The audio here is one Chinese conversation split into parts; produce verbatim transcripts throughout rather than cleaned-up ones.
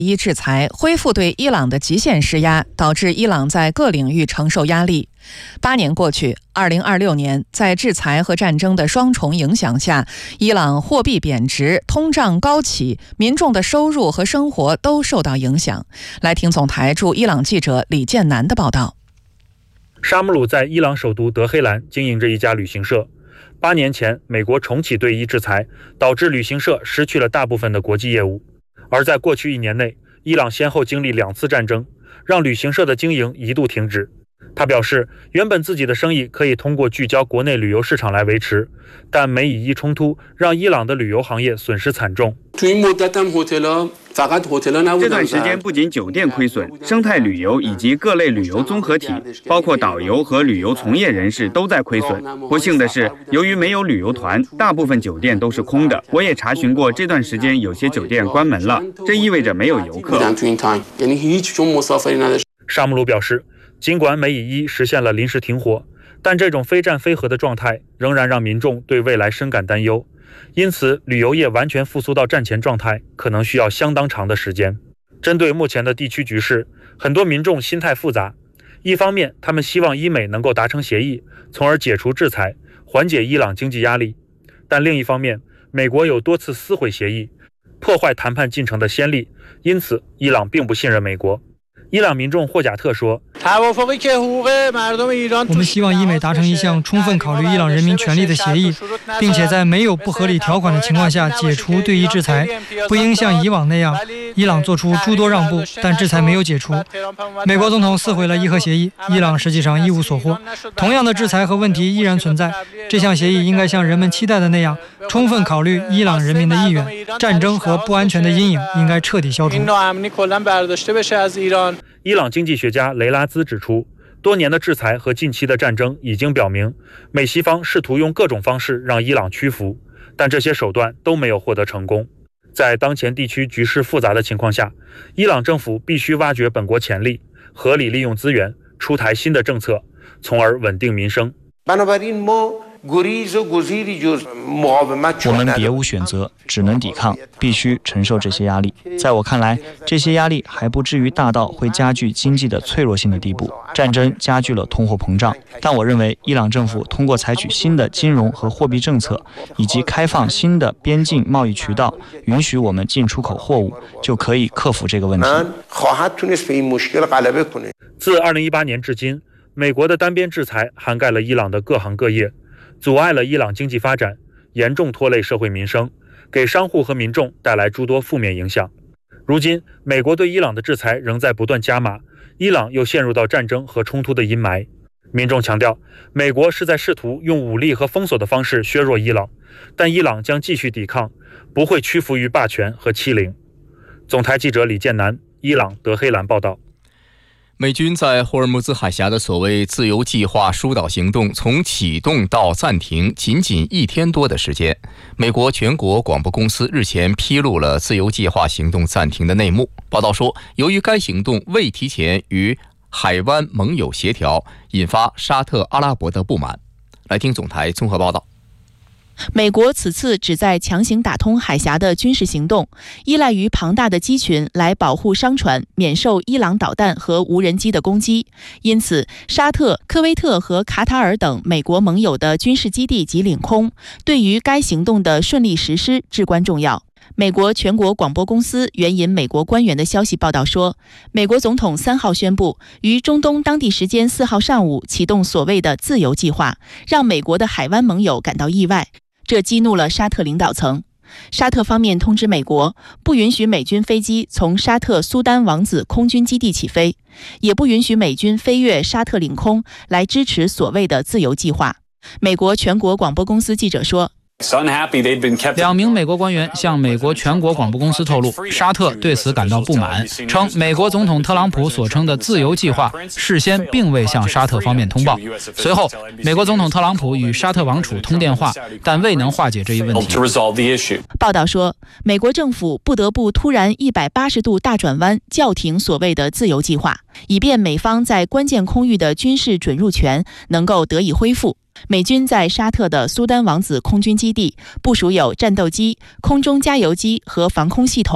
伊制裁恢复对伊朗的极限施压，导致伊朗在各领域承受压力。八年过去，二零二六年，在制裁和战争的双重影响下，伊朗货币贬值，通胀高企，民众的收入和生活都受到影响。来听总台驻伊朗记者李建南的报道。 沙姆鲁在伊朗首都德黑兰经营着一家旅行社。八年前，美国重启对伊制裁，导致旅行社失去了大部分的国际业务。而在过去一年内，伊朗先后经历两次战争，让旅行社的经营一度停止。他表示，原本自己的生意可以通过聚焦国内旅游市场来维持，但美以伊冲突让伊朗的旅游行业损失惨重。 这段时间不仅酒店亏损，生态旅游以及各类旅游综合体，包括导游和旅游从业人士都在亏损。不幸的是，由于没有旅游团，大部分酒店都是空的。我也查询过，这段时间有些酒店关门了，这意味着没有游客。 沙姆鲁表示，尽管美以伊实现了临时停火，但这种非战非和的状态仍然让民众对未来深感担忧。因此，旅游业完全复苏到战前状态可能需要相当长的时间。针对目前的地区局势，很多民众心态复杂。一方面，他们希望伊美能够达成协议，从而解除制裁，缓解伊朗经济压力。但另一方面，美国有多次撕毁协议，破坏谈判进程的先例，因此伊朗并不信任美国。伊朗民众霍贾特说， 我们希望伊美达成一项充分考虑伊朗人民权利的协议，并且在没有不合理条款的情况下解除对伊制裁，不应像以往那样，伊朗做出诸多让步，但制裁没有解除。美国总统撕毁了伊核协议，伊朗实际上一无所获。同样的制裁和问题依然存在，这项协议应该像人们期待的那样，充分考虑伊朗人民的意愿，战争和不安全的阴影应该彻底消除。 伊朗经济学家雷拉兹指出，多年的制裁和近期的战争已经表明，美西方试图用各种方式让伊朗屈服，但这些手段都没有获得成功。在当前地区局势复杂的情况下，伊朗政府必须挖掘本国潜力，合理利用资源，出台新的政策，从而稳定民生。 我们别无选择，只能抵抗，必须承受这些压力。在我看来，这些压力还不至于大到会加剧经济的脆弱性的地步。战争加剧了通货膨胀，但我认为伊朗政府通过采取新的金融和货币政策，以及开放新的边境贸易渠道，允许我们进出口货物，就可以克服这个问题。 自二零一八年至今，美国的单边制裁涵盖了伊朗的各行各业，阻碍了伊朗经济发展，严重拖累社会民生，给商户和民众带来诸多负面影响。如今，美国对伊朗的制裁仍在不断加码，伊朗又陷入到战争和冲突的阴霾。民众强调，美国是在试图用武力和封锁的方式削弱伊朗，但伊朗将继续抵抗，不会屈服于霸权和欺凌。总台记者李建南，伊朗德黑兰报道。 美军在霍尔木兹海峡的所谓自由计划疏导行动从启动到暂停仅仅一天多的时间。美国全国广播公司日前披露了自由计划行动暂停的内幕。报道说，由于该行动未提前与海湾盟友协调，引发沙特阿拉伯的不满。来听总台综合报道。 美国此次旨在强行打通海峡的军事行动，依赖于庞大的机群来保护商船免受伊朗导弹和无人机的攻击。因此，沙特、科威特和卡塔尔等美国盟友的军事基地及领空，对于该行动的顺利实施至关重要。美国全国广播公司援引美国官员的消息报道说，美国总统三号宣布，于中东当地时间四号上午启动所谓的自由计划，让美国的海湾盟友感到意外。这激怒了沙特领导层。沙特方面通知美国，不允许美军飞机从沙特苏丹王子空军基地起飞，也不允许美军飞越沙特领空来支持所谓的自由计划。美国全国广播公司记者说， 两名美国官员向美国全国广播公司透露，沙特对此感到不满，称美国总统特朗普所称的自由计划事先并未向沙特方面通报。随后，美国总统特朗普与沙特王储通电话，但未能化解这一问题。 报道说，美国政府不得不突然一百八十度大转弯，叫停所谓的自由计划，以便美方在关键空域的军事准入权能够得以恢复。美军在沙特的苏丹王子空军基地部署有战斗机、空中加油机和防空系统。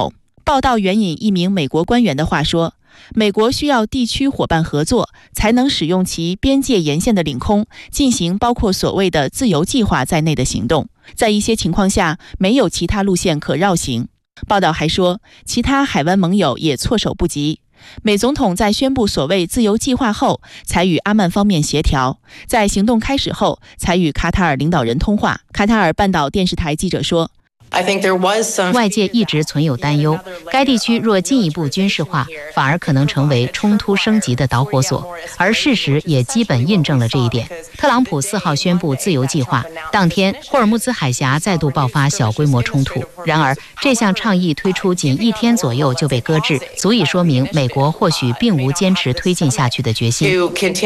报道援引一名美国官员的话说，美国需要地区伙伴合作，才能使用其边界沿线的领空进行包括所谓的自由计划在内的行动。在一些情况下，没有其他路线可绕行。报道还说，其他海湾盟友也措手不及。美总统在宣布所谓自由计划后，才与阿曼方面协调，在行动开始后，才与卡塔尔领导人通话。卡塔尔半岛电视台记者说， 外界一直存有担忧，该地区若进一步军事化，反而可能成为冲突升级的导火索，而事实也基本印证了这一点。特朗普四号宣布自由计划，当天霍尔木兹海峡再度爆发小规模冲突。然而，这项倡议推出仅一天左右就被搁置，足以说明美国或许并无坚持推进下去的决心。